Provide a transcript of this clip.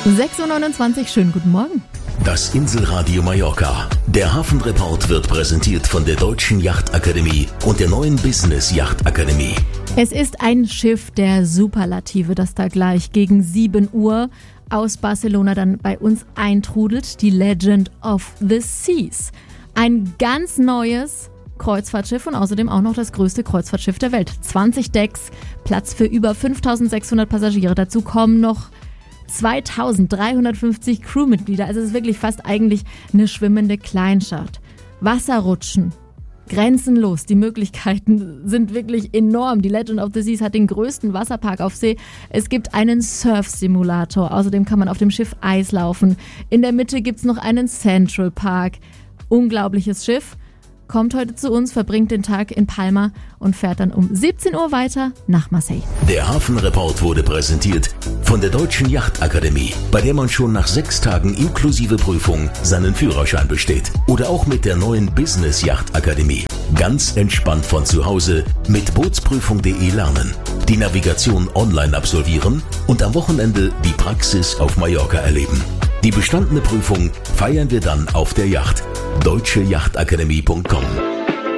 6.29 Uhr, schönen guten Morgen. Das Inselradio Mallorca. Der Hafenreport wird präsentiert von der Deutschen Yachtakademie und der neuen Business Yachtakademie. Es ist ein Schiff der Superlative, das da gleich gegen 7 Uhr aus Barcelona dann bei uns eintrudelt. Die Legend of the Seas. Ein ganz neues Kreuzfahrtschiff und außerdem auch noch das größte Kreuzfahrtschiff der Welt. 20 Decks, Platz für über 5.600 Passagiere. Dazu kommen noch 2.350 Crewmitglieder. Also es ist wirklich fast eigentlich eine schwimmende Kleinstadt. Wasserrutschen, grenzenlos. Die Möglichkeiten sind wirklich enorm. Die Legend of the Seas hat den größten Wasserpark auf See. Es gibt einen Surf-Simulator. Außerdem kann man auf dem Schiff Eis laufen. In der Mitte gibt es noch einen Central Park. Unglaubliches Schiff. Kommt heute zu uns, verbringt den Tag in Palma und fährt dann um 17 Uhr weiter nach Marseille. Der Hafenreport wurde präsentiert von der Deutschen Yachtakademie, bei der man schon nach 6 Tagen inklusive Prüfung seinen Führerschein besteht. Oder auch mit der neuen Business Yachtakademie. Ganz entspannt von zu Hause mit bootsprüfung.de lernen, die Navigation online absolvieren und am Wochenende die Praxis auf Mallorca erleben. Die bestandene Prüfung feiern wir dann auf der Yacht. deutscheyachtakademie.com